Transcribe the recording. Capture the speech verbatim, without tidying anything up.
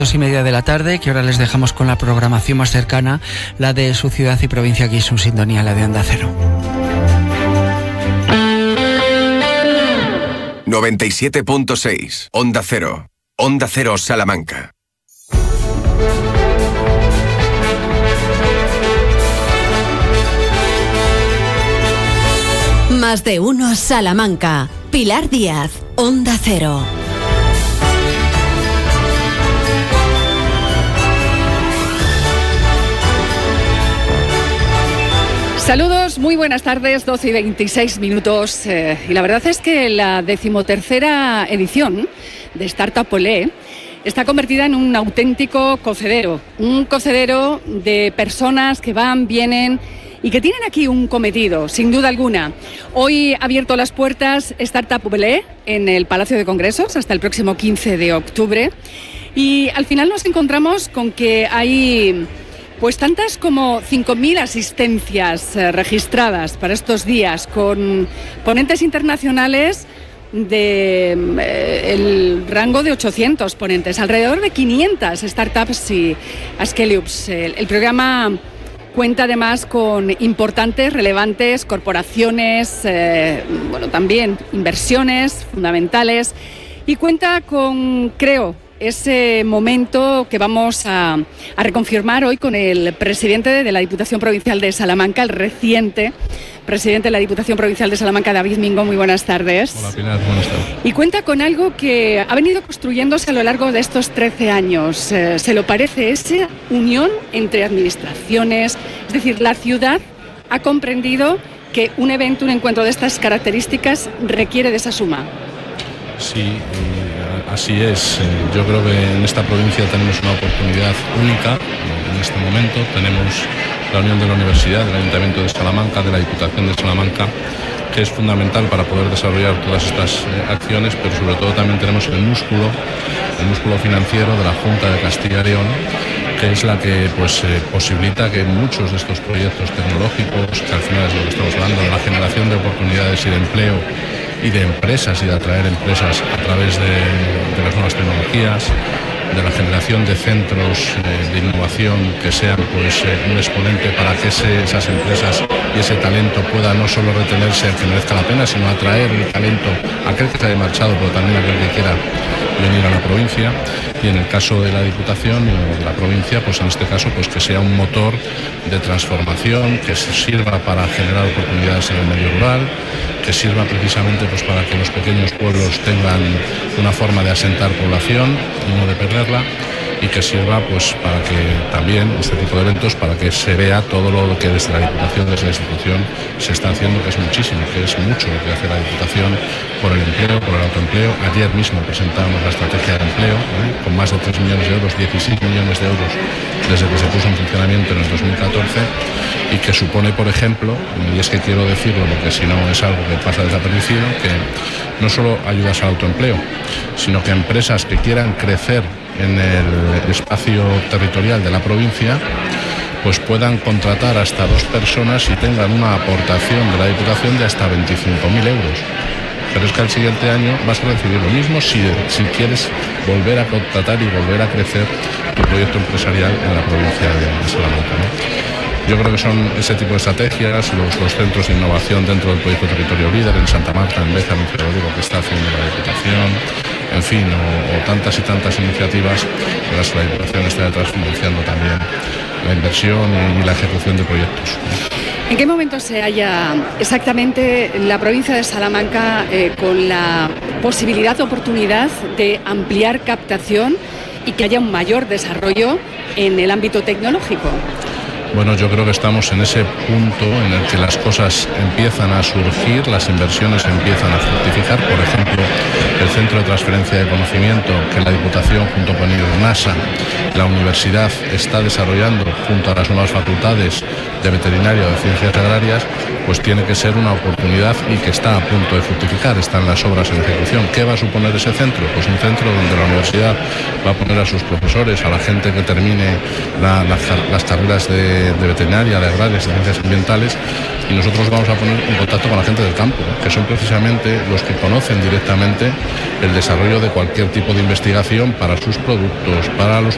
Dos y media de la tarde, que ahora les dejamos con la programación más cercana, la de su ciudad y provincia, aquí en su sintonía, la de Onda Cero. noventa y siete punto seis, Onda Cero, Onda Cero Salamanca. Más de uno Salamanca. Pilar Díaz, Onda Cero. Saludos, muy buenas tardes, doce y veintiséis minutos. Eh, y la verdad es que la decimotercera edición de Startup Olé está convertida en un auténtico cocedero. Un cocedero de personas que van, vienen y que tienen aquí un cometido, sin duda alguna. Hoy ha abierto las puertas Startup Olé en el Palacio de Congresos hasta el próximo quince de octubre. Y al final nos encontramos con que hay pues tantas como cinco mil asistencias eh, registradas para estos días, con ponentes internacionales de eh, el rango de ochocientos ponentes, alrededor de quinientas startups y scale-ups. El, el programa cuenta además con importantes, relevantes corporaciones, eh, bueno, también inversiones fundamentales, y cuenta con, creo, ese momento que vamos a, a reconfirmar hoy con el presidente de la Diputación Provincial de Salamanca, el reciente presidente de la Diputación Provincial de Salamanca, David Mingo. Muy buenas tardes. Hola, Pilar, buenas tardes. Y cuenta con algo que ha venido construyéndose a lo largo de estos trece años. Eh, se lo parece, esa unión entre administraciones. Es decir, la ciudad ha comprendido que un evento, un encuentro de estas características requiere de esa suma. Sí, así es. Yo creo que en esta provincia tenemos una oportunidad única. En este momento tenemos la unión de la Universidad, del Ayuntamiento de Salamanca, de la Diputación de Salamanca, que es fundamental para poder desarrollar todas estas acciones, pero sobre todo también tenemos el músculo, el músculo financiero de la Junta de Castilla y León, que es la que pues, eh, posibilita que muchos de estos proyectos tecnológicos, que al final es lo que estamos hablando, de la generación de oportunidades y de empleo, y de empresas y de atraer empresas a través de, de las nuevas tecnologías, de la generación de centros eh, de innovación que sean pues, eh, un exponente para que ese, esas empresas y ese talento pueda no solo retenerse al que merezca la pena, sino atraer el talento a aquel que se haya marchado, pero también a aquel que quiera venir a la provincia. Y en el caso de la Diputación o de la provincia, pues en este caso pues que sea un motor de transformación, que sirva para generar oportunidades en el medio rural, que sirva precisamente pues para que los pequeños pueblos tengan una forma de asentar población y no de perderla, y que sirva pues para que también este tipo de eventos, para que se vea todo lo que desde la Diputación, desde la institución se está haciendo, que es muchísimo, que es mucho lo que hace la Diputación por el empleo, por el autoempleo. Ayer mismo presentamos la estrategia de empleo, ¿eh? con más de tres millones de euros, dieciséis millones de euros desde que se puso en funcionamiento en el dos mil catorce, y que supone, por ejemplo, y es que quiero decirlo porque si no es algo que pasa desapercibido, que no solo ayudas al autoempleo, sino que empresas que quieran crecer en el espacio territorial de la provincia pues puedan contratar hasta dos personas y tengan una aportación de la Diputación de hasta veinticinco mil euros. Pero es que al siguiente año vas a recibir lo mismo si, si quieres volver a contratar y volver a crecer tu proyecto empresarial en la provincia de, de Salamanca, ¿no? Yo creo que son ese tipo de estrategias, los, los centros de innovación dentro del proyecto Territorio Líder en Santa Marta, en Béjar, en Cerroduro, que está haciendo la Diputación, en fin, o, o tantas y tantas iniciativas en las que la Diputación está detrás financiando también la inversión y, y la ejecución de proyectos. ¿En qué momento se halla exactamente la provincia de Salamanca eh, con la posibilidad o oportunidad de ampliar captación y que haya un mayor desarrollo en el ámbito tecnológico? Bueno, yo creo que estamos en ese punto en el que las cosas empiezan a surgir, las inversiones empiezan a fructificar. Por ejemplo, el Centro de Transferencia de Conocimiento que la Diputación junto con IRNASA, la Universidad, está desarrollando junto a las nuevas facultades de Veterinaria o de Ciencias Agrarias, pues tiene que ser una oportunidad y que está a punto de fructificar, están las obras en ejecución. ¿Qué va a suponer ese centro? Pues un centro donde la universidad va a poner a sus profesores, a la gente que termine la, la, las carreras de de veterinaria, de agrarias, de ciencias ambientales, y nosotros vamos a poner en contacto con la gente del campo, ¿no? que son precisamente los que conocen directamente el desarrollo de cualquier tipo de investigación para sus productos, para los